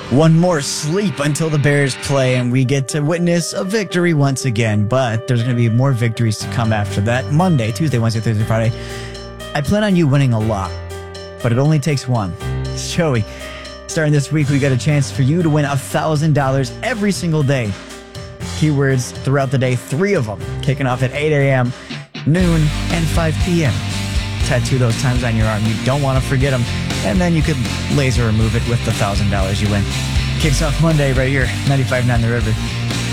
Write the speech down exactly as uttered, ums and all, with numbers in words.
One more sleep until the Bears play and we get to witness a victory once again. But there's going to be more victories to come after that. Monday, Tuesday, Wednesday, Thursday, Friday. I plan on you winning a lot, but it only takes one. Joey, starting this week, we got a chance for you to win one thousand dollars every single day. Keywords throughout the day, three of them, kicking off at eight a.m., noon, and five p.m. Tattoo those times on your arm. You don't want to forget them. And then you could laser remove it with the one thousand dollars you win. Kicks off Monday right here, ninety-five point nine The River.